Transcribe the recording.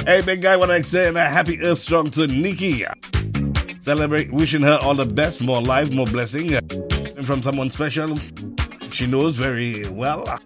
Hey, big guy, want to extend a happy Earth Strong to Nikki. Celebrate, wishing her all the best, more life, more blessing. And from someone special she knows very well.